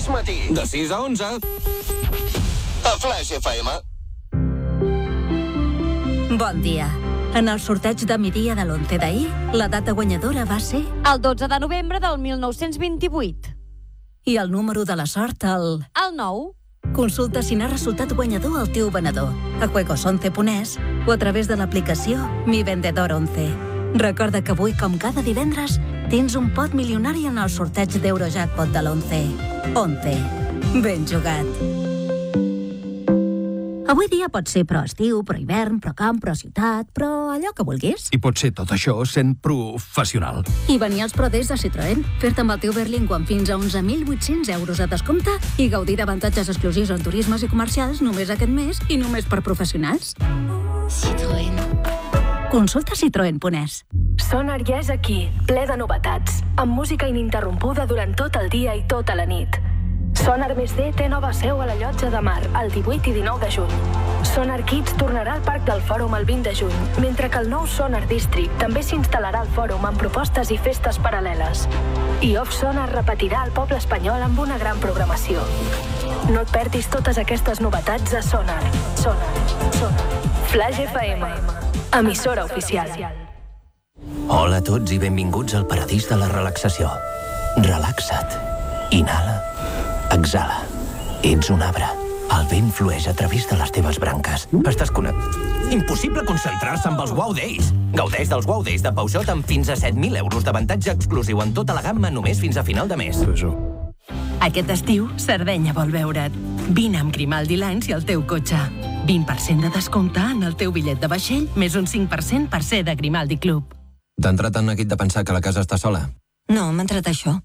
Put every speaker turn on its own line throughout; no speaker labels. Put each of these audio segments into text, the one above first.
Flaix Matí.
De 6 a 11.
A Flaix FM.
Bon dia. En el sorteig de migdia de l'11 d'ahir, la data guanyadora va ser...
El 12 de novembre del 1928.
I el número de la sort, el
9.
Consulta si n'ha resultat guanyador el teu venedor a juegos11.es o a través de l'aplicació Mi Vendedor 11. Recorda que avui, com cada divendres, tens un pot milionari en el sorteig d'Eurojackpot de l'11. 11. Ben jugat. Avui dia pot ser pro estiu, pro hivern, pro camp, pro ciutat, pro allò que vulguis.
I pot ser tot això sent professional.
I venir als Pro Days de Citroën, fer-te amb el teu Berlingo amb fins a 11.800 euros a descompte i gaudir d'avantatges exclusius en turismes i comercials només aquest mes i només per professionals.
Citroën.
Consulta citroen.es.
Sonar ja és aquí, ple de novetats, amb música ininterrompuda durant tot el dia i tota la nit. Sonar +D té nova seu a la Llotja de Mar, el 18 i 19 de juny. Sonar Kids tornarà al Parc del Fòrum el 20 de juny, mentre que el nou Sonar District també s'instal·larà al Fòrum amb propostes i festes paral·leles. I Off Sonar repetirà al poble espanyol amb una gran programació. No et perdis totes aquestes novetats a Sonar. Flaix FM, emissora oficial.
Hola a tots i benvinguts al paradís de la relaxació. Relaxa't. Inhala. Exhala. Ets un arbre. El vent flueix a través de les teves branques. Estàs connectat. Impossible concentrar-se amb els Wow Days. Gaudeix dels Wow Days de Peugeot amb fins a 7.000 euros d'avantatge exclusiu en tota la gamma només fins a final de mes.
Aquest estiu, Sardenya vol veure't. Vine amb Grimaldi Lines i el teu cotxe. 20% de descompte en el teu bitllet de vaixell, més un 5% per ser de Grimaldi Club.
T'ha entrat en neguit de pensar que la casa està sola?
No, m'ha entrat això.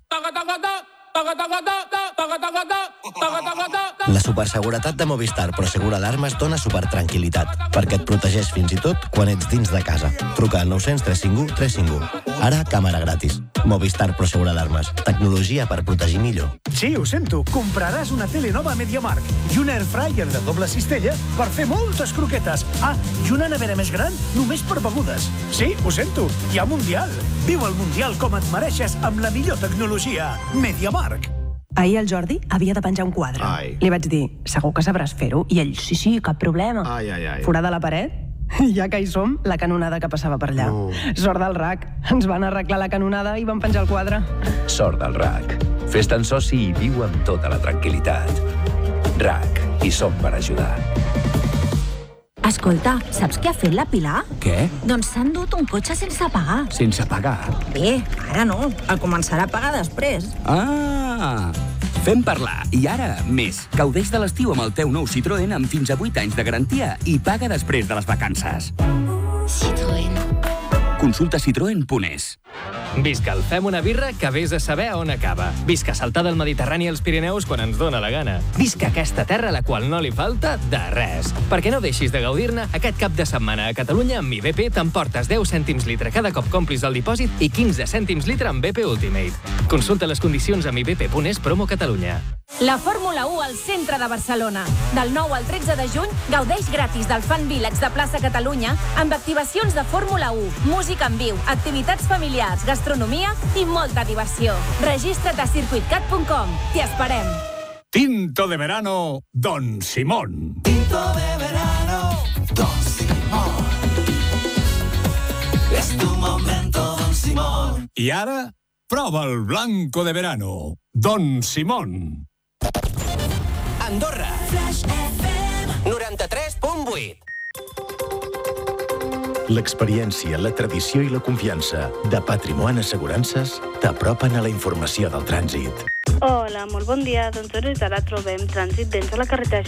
La superseguretat de Movistar Prosegur Alarmes dona supertranquil·litat, perquè et protegeix fins i tot quan ets dins de casa. Truca al 900 351 351. Ara, càmera gratis. Movistar Prosegur Alarmes. Tecnologia per protegir millor.
Sí, ho sento. Compraràs una tele nova a MediaMarkt i un airfryer de doble cistella per fer moltes croquetes. Ah, i una nevera més gran només per begudes. Sí, ho sento. Hi ha Mundial. Viu el Mundial com et mereixes amb la millor tecnologia. MediaMarkt.
Ahir el Jordi havia de penjar un quadre. Li vaig dir, segur que sabràs fer-ho? I ell, sí, cap problema. Forada la paret? Ja que hi som, la canonada que passava per allà. Sort del RAC. Ens van arreglar la canonada i van penjar el quadre.
Sort del RAC. Fes-te'n soci i viu amb tota la tranquil·litat. RAC. Hi som per ajudar.
Escolta, saps què ha fet la Pilar?
Què?
Doncs s'ha endut un cotxe sense pagar.
Sense pagar?
Bé, ara no. El començarà a pagar després.
Ah! Fem parlar. I ara, més. Gaudeix de l'estiu amb el teu nou Citroën amb fins a 8 anys de garantia i paga després de les vacances.
Citroën.
Consulta citroen.es.
Visca el Fem una birra que vés a saber on acaba. Visca saltar del Mediterrani als Pirineus quan ens dóna la gana. Visca aquesta terra a la qual no li falta de res. Perquè no deixis de gaudir-ne, aquest cap de setmana a Catalunya amb IBP t'emportes 10 cèntims litre cada cop complis el dipòsit i 15 cèntims litre amb BP Ultimate. Consulta les condicions amb ibp.es promo Catalunya.
La Fórmula 1 al centre de Barcelona. Del 9 al 13 de juny, gaudeix gratis del Fan Village de Plaça Catalunya amb activacions de Fórmula 1, música en viu, activitats familiars, gastronomia i molta diversió. Registra't a circuitcat.com. T'hi esperem.
Tinto de verano, Don Simón.
Tinto de verano, Don Simón. Es tu momento, Don Simón.
I ara, prova el blanco de verano, Don Simón.
Andorra.
Flaix FM
93.8.
L'experiència, la tradició i la confiança de Patrimoni Assegurances t'apropen a la informació del trànsit.
Hola, molt bon dia. Doncs hores d'ara trobem trànsit dents a la carretera